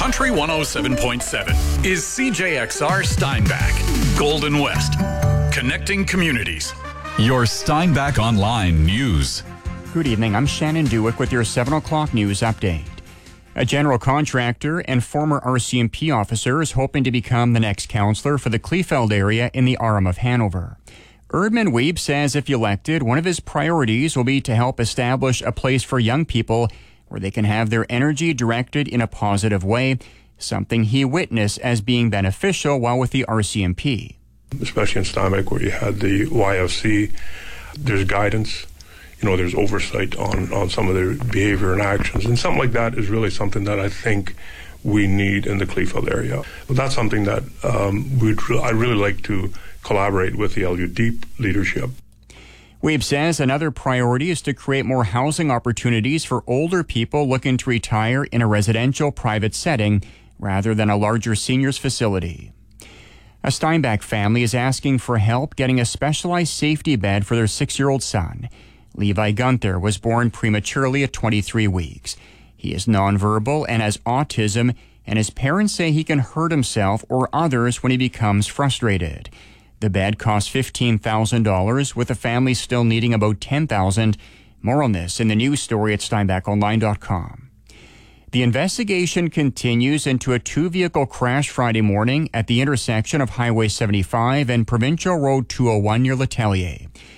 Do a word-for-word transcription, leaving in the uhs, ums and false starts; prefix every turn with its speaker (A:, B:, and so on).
A: Country one oh seven point seven is C J X R Steinbach, Golden West, connecting communities. Your Steinbach Online News.
B: Good evening, I'm Shannon Dewick with your seven o'clock news update. A general contractor and former R C M P officer is hoping to become the next councillor for the Kleefeld area in the Arum of Hanover. Erdman Weeb says if elected, one of his priorities will be to help establish a place for young people where they can have their energy directed in a positive way, something he witnessed as being beneficial while with the R C M P.
C: Especially in Steinbach where you had the Y F C, there's guidance. You know, there's oversight on, on some of their behavior and actions. And something like that is really something that I think we need in the Kleefeld area. But that's something that um, we'd, I'd really like to collaborate with the L U Deep leadership.
B: Weeb says another priority is to create more housing opportunities for older people looking to retire in a residential private setting rather than a larger seniors facility. A Steinbach family is asking for help getting a specialized safety bed for their six-year-old son. Levi Gunther was born prematurely at twenty-three weeks. He is nonverbal and has autism, and his parents say he can hurt himself or others when he becomes frustrated. The bed costs fifteen thousand dollars, with the family still needing about ten thousand dollars. More on this in the news story at steinbach online dot com. The investigation continues into a two-vehicle crash Friday morning at the intersection of Highway seventy-five and Provincial Road two oh one near Letellier.